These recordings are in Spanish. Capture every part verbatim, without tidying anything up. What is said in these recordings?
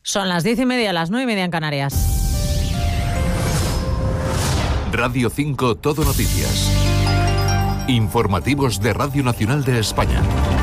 Son las diez y media, las nueve y media en Canarias. Radio cinco Todo Noticias. Informativos de Radio Nacional de España.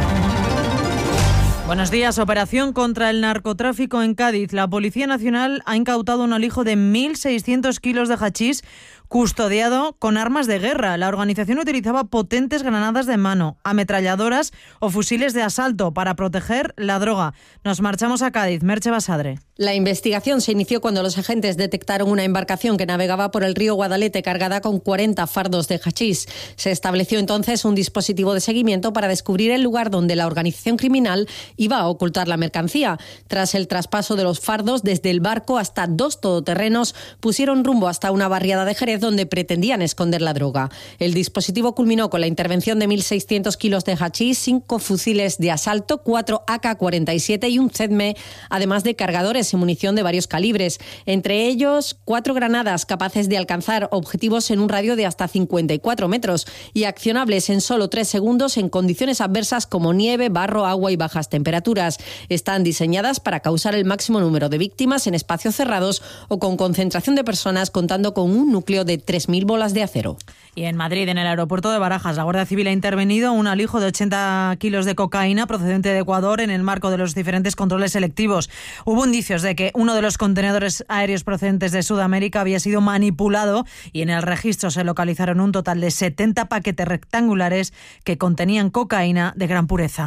Buenos días. Operación contra el narcotráfico en Cádiz. La Policía Nacional ha incautado un alijo de mil seiscientos kilos de hachís custodiado con armas de guerra. La organización utilizaba potentes granadas de mano, ametralladoras o fusiles de asalto para proteger la droga. Nos marchamos a Cádiz. Merche Basadre. La investigación se inició cuando los agentes detectaron una embarcación que navegaba por el río Guadalete cargada con cuarenta fardos de hachís. Se estableció entonces un dispositivo de seguimiento para descubrir el lugar donde la organización criminal iba a ocultar la mercancía. Tras el traspaso de los fardos desde el barco hasta dos todoterrenos, pusieron rumbo hasta una barriada de Jerez donde pretendían esconder la droga. El dispositivo culminó con la intervención de mil seiscientos kilos de hachís, cinco fusiles de asalto, cuatro A K cuarenta y siete y un Z M E, además de cargadores y munición de varios calibres. Entre ellos, cuatro granadas capaces de alcanzar objetivos en un radio de hasta cincuenta y cuatro metros y accionables en solo tres segundos en condiciones adversas como nieve, barro, agua y bajas temperaturas. Están diseñadas para causar el máximo número de víctimas en espacios cerrados o con concentración de personas, contando con un núcleo de tres mil bolas de acero. Y en Madrid, en el aeropuerto de Barajas, la Guardia Civil ha intervenido un alijo de ochenta kilos de cocaína procedente de Ecuador en el marco de los diferentes controles selectivos. Hubo indicios de que uno de los contenedores aéreos procedentes de Sudamérica había sido manipulado y en el registro se localizaron un total de setenta paquetes rectangulares que contenían cocaína de gran pureza.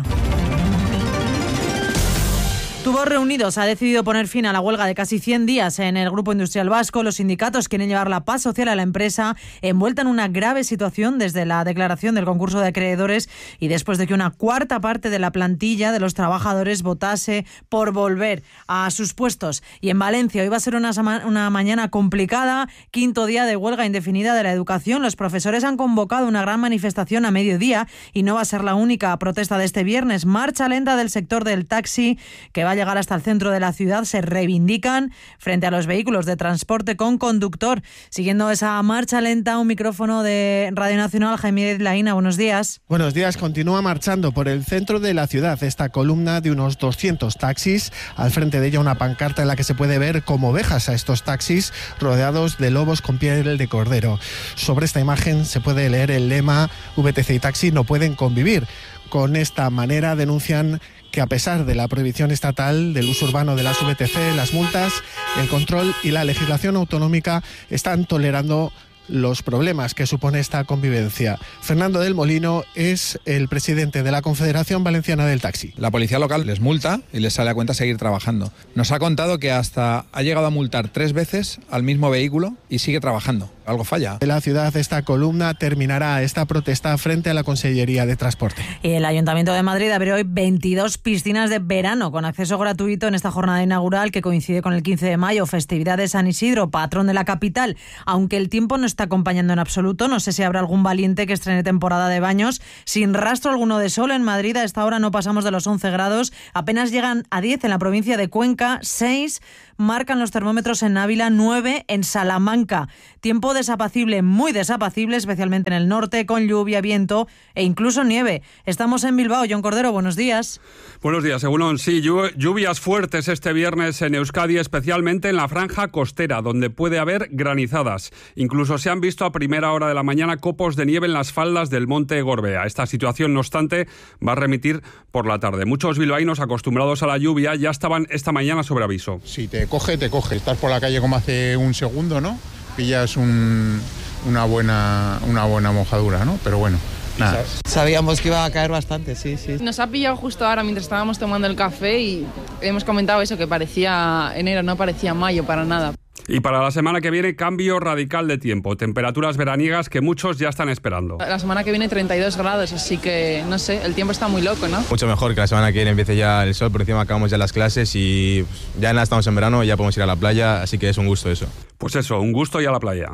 Tubos Reunidos ha decidido poner fin a la huelga de casi cien días en el Grupo Industrial Vasco. Los sindicatos quieren llevar la paz social a la empresa, envuelta en una grave situación desde la declaración del concurso de acreedores y después de que una cuarta parte de la plantilla de los trabajadores votase por volver a sus puestos. Y en Valencia hoy va a ser una, una mañana complicada, quinto día de huelga indefinida de la educación. Los profesores han convocado una gran manifestación a mediodía y no va a ser la única protesta de este viernes. Marcha lenta del sector del taxi que va a llegar hasta el centro de la ciudad. Se reivindican frente a los vehículos de transporte con conductor. Siguiendo esa marcha lenta, un micrófono de Radio Nacional, Jaime Laína, buenos días. Buenos días. Continúa marchando por el centro de la ciudad esta columna de unos doscientos taxis. Al frente de ella una pancarta en la que se puede ver como ovejas a estos taxis rodeados de lobos con piel de cordero. Sobre esta imagen se puede leer el lema V T C y taxi no pueden convivir. Con esta manera denuncian que a pesar de la prohibición estatal del uso urbano de las V T C, las multas, el control y la legislación autonómica están tolerando los problemas que supone esta convivencia. Fernando del Molino es el presidente de la Confederación Valenciana del Taxi. La policía local les multa y les sale a cuenta seguir trabajando. Nos ha contado que hasta ha llegado a multar tres veces al mismo vehículo y sigue trabajando. Algo falla. En la ciudad esta columna terminará esta protesta frente a la Consellería de Transporte. Y el Ayuntamiento de Madrid abre hoy veintidós piscinas de verano con acceso gratuito en esta jornada inaugural que coincide con el quince de mayo, festividad de San Isidro, patrón de la capital. Aunque el tiempo no está acompañando en absoluto, no sé si habrá algún valiente que estrene temporada de baños. Sin rastro alguno de sol en Madrid, a esta hora no pasamos de los once grados, apenas llegan a diez en la provincia de Cuenca, seis marcan los termómetros en Ávila, nueve en Salamanca. Tiempo desapacible, muy desapacible, especialmente en el norte, con lluvia, viento e incluso nieve. Estamos en Bilbao. John Cordero, buenos días. Buenos días, Egunon. Sí, lluvias fuertes este viernes en Euskadi, especialmente en la franja costera, donde puede haber granizadas. Incluso se han visto a primera hora de la mañana copos de nieve en las faldas del monte Gorbea. Esta situación, no obstante, va a remitir por la tarde. Muchos bilbaínos acostumbrados a la lluvia ya estaban esta mañana sobre aviso. Si te coge, te coge. Estás por la calle como hace un segundo, ¿no? Pillas un, una, buena, una buena mojadura, ¿no? Pero bueno, nada. Sabíamos que iba a caer bastante, sí, sí. Nos ha pillado justo ahora mientras estábamos tomando el café y hemos comentado eso, que parecía enero, no parecía mayo para nada. Y para la semana que viene, cambio radical de tiempo. Temperaturas veraniegas que muchos ya están esperando. La semana que viene treinta y dos grados, así que, no sé, el tiempo está muy loco, ¿no? Mucho mejor que la semana que viene empiece ya el sol, por encima acabamos ya las clases y ya nada, estamos en verano, ya podemos ir a la playa, así que es un gusto eso. Pues eso, un gusto y a la playa.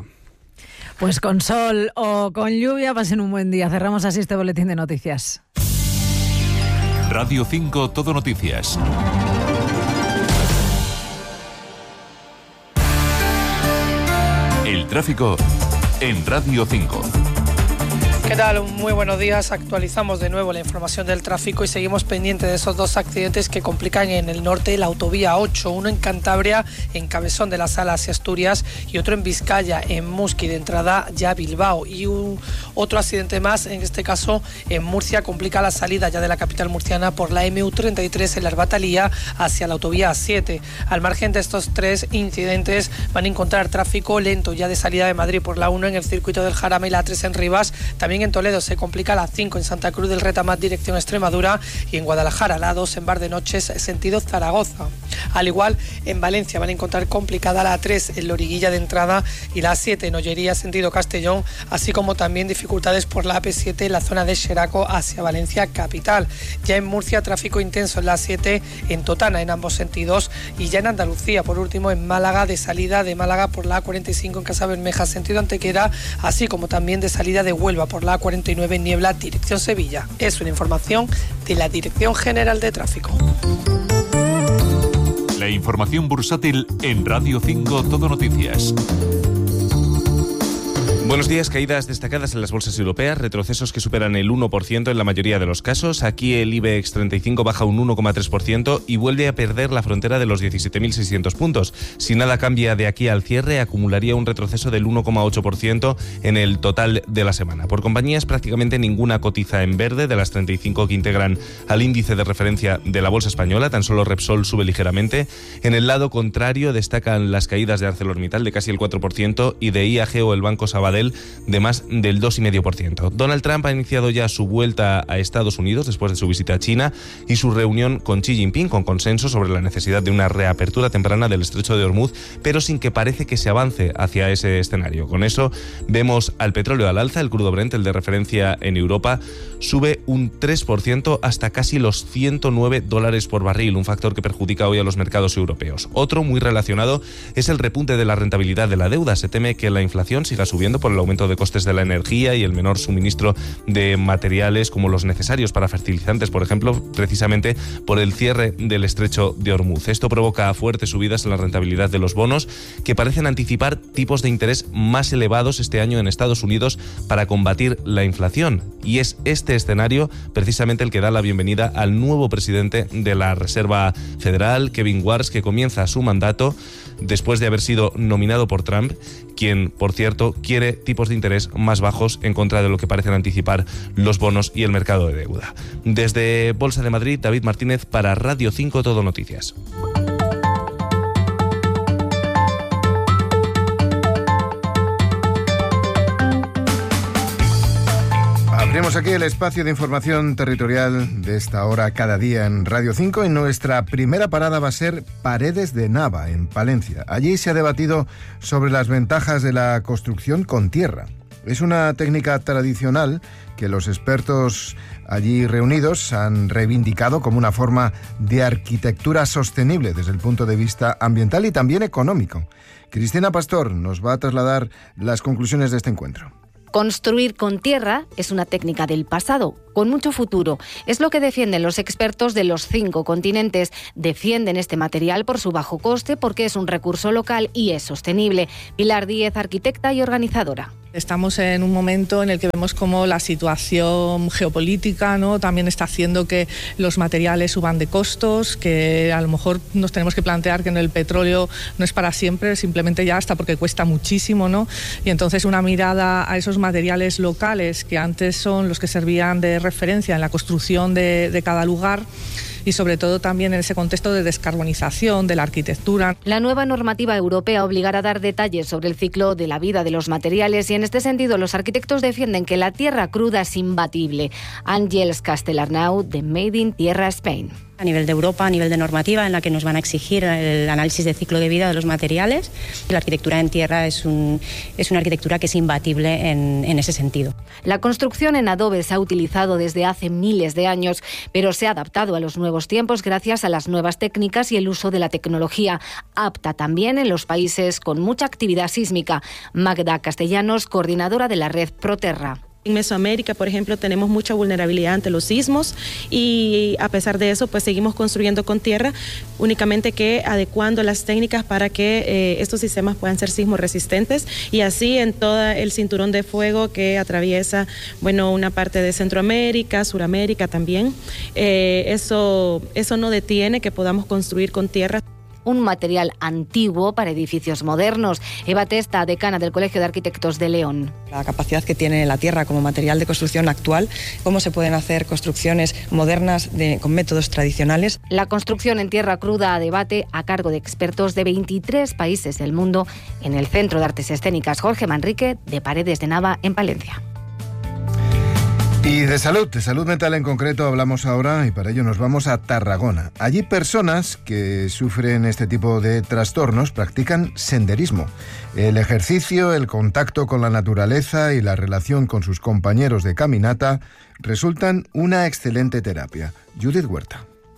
Pues con sol o con lluvia, pasen un buen día. Cerramos así este boletín de noticias. Radio cinco Todo Noticias. El tráfico en Radio cinco. ¿Qué tal? Muy buenos días. Actualizamos de nuevo la información del tráfico y seguimos pendientes de esos dos accidentes que complican en el norte la autovía ocho, uno en Cantabria, en Cabezón de la Sala hacia Asturias, y otro en Vizcaya, en Musqui, de entrada ya a Bilbao. Y un, otro accidente más, en este caso en Murcia, complica la salida ya de la capital murciana por la eme u treinta y tres en la Herbatalía hacia la autovía A siete. Al margen de estos tres incidentes, van a encontrar tráfico lento ya de salida de Madrid por la uno en el circuito del Jarama y la tres en Rivas. También en Toledo se complica la cinco en Santa Cruz del Retamat dirección Extremadura, y en Guadalajara la dos en Bar de Noches sentido Zaragoza. Al igual en Valencia van a encontrar complicada la tres en Loriguilla de entrada y la siete en Ollería sentido Castellón, así como también dificultades por la A P siete en la zona de Xeraco hacia Valencia capital. Ya en Murcia tráfico intenso en la siete en Totana en ambos sentidos, y ya en Andalucía por último en Málaga de salida de Málaga por la A cuarenta y cinco en Casa Bermeja sentido Antequera, así como también de salida de Huelva por la A cuarenta y nueve en Niebla dirección Sevilla. Es una información de la Dirección General de Tráfico. La información bursátil en Radio cinco Todo Noticias. Buenos días. Caídas destacadas en las bolsas europeas, retrocesos que superan el uno por ciento en la mayoría de los casos. Aquí el IBEX treinta y cinco baja un uno coma tres por ciento y vuelve a perder la frontera de los diecisiete mil seiscientos puntos. Si nada cambia de aquí al cierre, acumularía un retroceso del uno coma ocho por ciento en el total de la semana. Por compañías, prácticamente ninguna cotiza en verde de las treinta y cinco que integran al índice de referencia de la bolsa española. Tan solo Repsol sube ligeramente. En el lado contrario destacan las caídas de ArcelorMittal de casi el cuatro por ciento y de I A G o el Banco Sabadell de más del dos coma cinco por ciento. Donald Trump ha iniciado ya su vuelta a Estados Unidos después de su visita a China y su reunión con Xi Jinping, con consenso sobre la necesidad de una reapertura temprana del estrecho de Hormuz, pero sin que parece que se avance hacia ese escenario. Con eso vemos al petróleo al alza. El crudo Brent, el de referencia en Europa, sube un tres por ciento hasta casi los ciento nueve dólares por barril, un factor que perjudica hoy a los mercados europeos. Otro muy relacionado es el repunte de la rentabilidad de la deuda. Se teme que la inflación siga subiendo por el aumento de costes de la energía y el menor suministro de materiales como los necesarios para fertilizantes, por ejemplo, precisamente por el cierre del estrecho de Hormuz. Esto provoca fuertes subidas en la rentabilidad de los bonos, que parecen anticipar tipos de interés más elevados este año en Estados Unidos para combatir la inflación. Y es este escenario precisamente el que da la bienvenida al nuevo presidente de la Reserva Federal, Kevin Warsh, que comienza su mandato después de haber sido nominado por Trump, quien, por cierto, quiere tipos de interés más bajos en contra de lo que parecen anticipar los bonos y el mercado de deuda. Desde Bolsa de Madrid, David Martínez para Radio cinco Todo Noticias. Abrimos aquí el espacio de información territorial de esta hora cada día en Radio cinco y nuestra primera parada va a ser Paredes de Nava, en Palencia. Allí se ha debatido sobre las ventajas de la construcción con tierra. Es una técnica tradicional que los expertos allí reunidos han reivindicado como una forma de arquitectura sostenible desde el punto de vista ambiental y también económico. Cristina Pastor nos va a trasladar las conclusiones de este encuentro. Construir con tierra es una técnica del pasado, con mucho futuro. Es lo que defienden los expertos de los cinco continentes. Defienden este material por su bajo coste, porque es un recurso local y es sostenible. Pilar Díez, arquitecta y organizadora. Estamos en un momento en el que vemos cómo la situación geopolítica, ¿no?, también está haciendo que los materiales suban de costos, que a lo mejor nos tenemos que plantear que el petróleo no es para siempre, simplemente ya hasta porque cuesta muchísimo, ¿no? Y entonces una mirada a esos materiales locales que antes son los que servían de referencia en la construcción de, de cada lugar, y sobre todo también en ese contexto de descarbonización de la arquitectura. La nueva normativa europea obligará a dar detalles sobre el ciclo de la vida de los materiales, y en este sentido los arquitectos defienden que la tierra cruda es imbatible. Àngels Castellarnau, de Made in Tierra Spain. A nivel de Europa, a nivel de normativa, en la que nos van a exigir el análisis de ciclo de vida de los materiales. La arquitectura en tierra es, un, es una arquitectura que es imbatible en, en ese sentido. La construcción en adobe se ha utilizado desde hace miles de años, pero se ha adaptado a los nuevos tiempos gracias a las nuevas técnicas y el uso de la tecnología, apta también en los países con mucha actividad sísmica. Magda Castellanos, coordinadora de la red Proterra. En Mesoamérica, por ejemplo, tenemos mucha vulnerabilidad ante los sismos y a pesar de eso, pues seguimos construyendo con tierra, únicamente que adecuando las técnicas para que eh, estos sistemas puedan ser sismo resistentes y así en todo el cinturón de fuego que atraviesa, bueno, una parte de Centroamérica, Suramérica también. Eh, eso, eso no detiene que podamos construir con tierra. Un material antiguo para edificios modernos. Eva Testa, decana del Colegio de Arquitectos de León. La capacidad que tiene la tierra como material de construcción actual, cómo se pueden hacer construcciones modernas de, con métodos tradicionales. La construcción en tierra cruda a debate a cargo de expertos de veintitrés países del mundo en el Centro de Artes Escénicas Jorge Manrique de Paredes de Nava en Palencia. Y de salud, de salud mental en concreto hablamos ahora y para ello nos vamos a Tarragona. Allí personas que sufren este tipo de trastornos practican senderismo. El ejercicio, el contacto con la naturaleza y la relación con sus compañeros de caminata resultan una excelente terapia. Judith Huerta.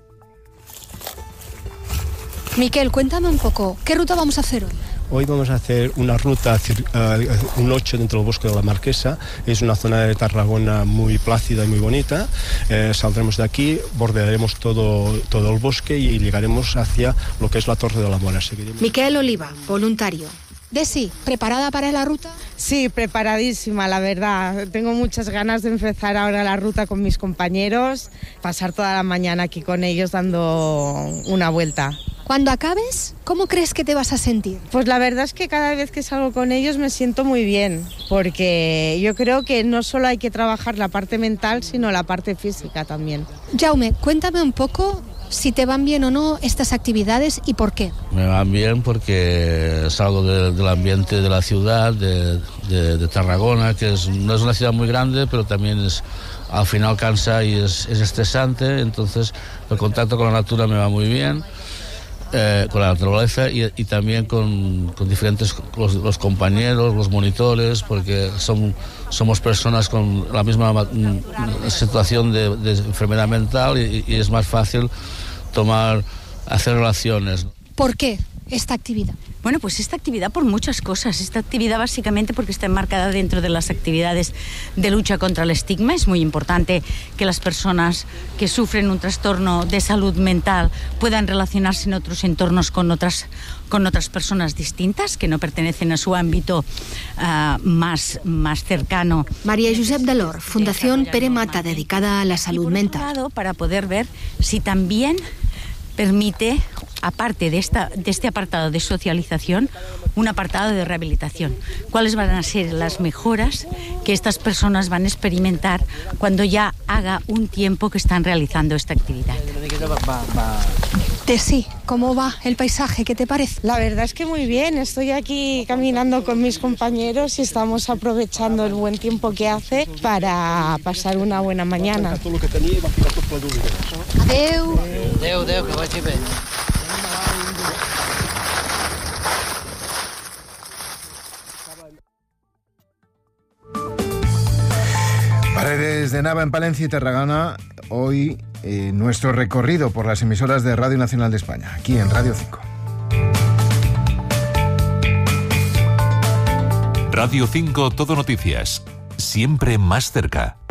Miquel, cuéntame un poco, ¿qué ruta vamos a hacer hoy? Hoy vamos a hacer una ruta, uh, un ocho dentro del bosque de la Marquesa. Es una zona de Tarragona muy plácida y muy bonita. Eh, saldremos de aquí, bordearemos todo, todo el bosque y llegaremos hacia lo que es la Torre de la Mora. Seguiremos. Miquel Oliva, voluntario. Desi, ¿preparada para la ruta? Sí, preparadísima, la verdad. Tengo muchas ganas de empezar ahora la ruta con mis compañeros, pasar toda la mañana aquí con ellos dando una vuelta. Cuando acabes, ¿cómo crees que te vas a sentir? Pues la verdad es que cada vez que salgo con ellos me siento muy bien, porque yo creo que no solo hay que trabajar la parte mental, sino la parte física también. Jaume, cuéntame un poco si te van bien o no estas actividades y por qué. Me van bien porque salgo de, del ambiente de la ciudad, de, de, de Tarragona, que es, no es una ciudad muy grande, pero también es, al final cansa y es, es estresante, entonces el contacto con la natura me va muy bien. Eh, con la naturaleza y, y también con, con diferentes los, los compañeros, los monitores, porque son, somos personas con la misma mm, situación de, de enfermedad mental y, y es más fácil tomar, hacer relaciones. ¿Por qué esta actividad? Bueno, pues esta actividad por muchas cosas. Esta actividad básicamente porque está enmarcada dentro de las actividades de lucha contra el estigma. Es muy importante que las personas que sufren un trastorno de salud mental puedan relacionarse en otros entornos con otras, con otras personas distintas que no pertenecen a su ámbito uh, más, más cercano. María Josep Delor, Fundación Pere Mata, dedicada a la salud mental. Para poder ver si también permite, aparte de, esta, de este apartado de socialización, un apartado de rehabilitación. ¿Cuáles van a ser las mejoras que estas personas van a experimentar cuando ya haga un tiempo que están realizando esta actividad? Tessy, ¿cómo va el paisaje? ¿Qué te parece? La verdad es que muy bien. Estoy aquí caminando con mis compañeros y estamos aprovechando el buen tiempo que hace para pasar una buena mañana. Adeu. Adeu, adeu, que vagi bé. Paredes de Nava en Palencia y Tarragona. Hoy eh, nuestro recorrido por las emisoras de Radio Nacional de España, aquí en Radio cinco. Radio cinco Todo Noticias, siempre más cerca.